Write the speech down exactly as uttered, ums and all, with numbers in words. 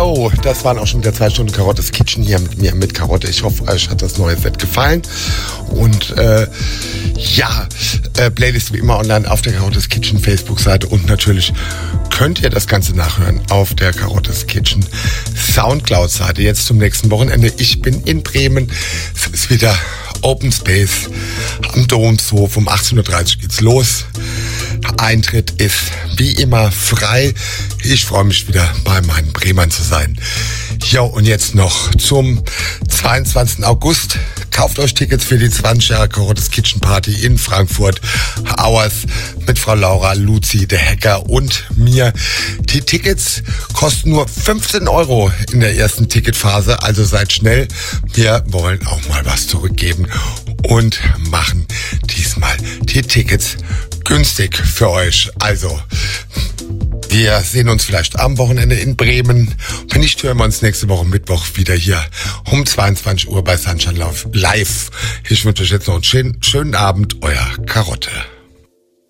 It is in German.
Yo, das waren auch schon wieder zwei Stunden Karottes Kitchen hier mit mir, mit Karotte. Ich hoffe, euch hat das neue Set gefallen. Und äh, ja, äh, Playlist wie immer online auf der Karottes Kitchen Facebook-Seite. Und natürlich könnt ihr das Ganze nachhören auf der Karottes Kitchen Soundcloud-Seite. Jetzt zum nächsten Wochenende. Ich bin in Bremen. Es ist wieder Open Space am Domshof. Um achtzehn Uhr dreißig geht's los. Eintritt ist wie immer frei. Ich freue mich wieder bei meinen Bremern zu sein. Ja, und jetzt noch zum zweiundzwanzigsten August. Kauft euch Tickets für die zwanzig Jahre Karottes Kitchen Party in Frankfurt. Hours mit Frau Laura, Luzi, der Hacker und mir. Die Tickets kosten nur fünfzehn Euro in der ersten Ticketphase. Also seid schnell. Wir wollen auch mal was zurückgeben und machen diesmal die Tickets günstig für euch. Also, wir sehen uns vielleicht am Wochenende in Bremen. Wenn nicht, hören wir uns nächste Woche Mittwoch wieder hier um zweiundzwanzig Uhr bei Sunshine Live. Ich wünsche euch jetzt noch einen schönen, schönen Abend. Euer Karotte.